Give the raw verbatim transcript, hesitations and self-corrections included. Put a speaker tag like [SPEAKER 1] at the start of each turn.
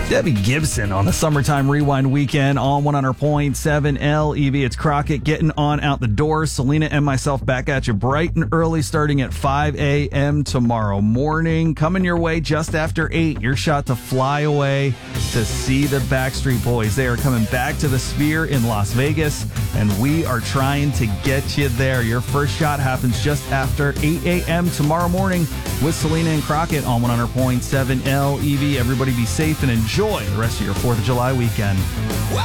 [SPEAKER 1] Debbie Gibson on the Summertime Rewind weekend on one hundred point seven L E V. It's Crockett getting on out the door. Selena and myself back at you bright and early starting at five a.m. tomorrow morning. Coming your way just after eight. Your shot to fly away to see the Backstreet Boys. They are coming back to the Sphere in Las Vegas, and we are trying to get you there. Your first shot happens just after eight a.m. tomorrow morning with Selena and Crockett on one hundred point seven L E V. Everybody be safe and enjoy the rest of your fourth of July weekend.